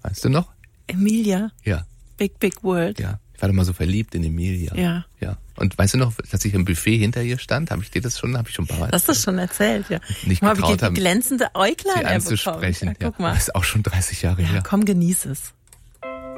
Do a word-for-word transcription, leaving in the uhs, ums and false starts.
Weißt du noch? Emilia? Ja. Big, big world. Ja. Ich war doch mal so verliebt in Emilia. Ja. Ja. Und weißt du noch, dass ich im Buffet hinter ihr stand? Habe ich dir das schon, habe ich schon ein paar Mal Hast du das schon erzählt, ja. Nicht Mal, getraut wie haben, glänzende Äuglein sie er anzusprechen. bekommt. Ja, guck mal. Das ist auch schon dreißig Jahre Ja, her. komm, genieß es.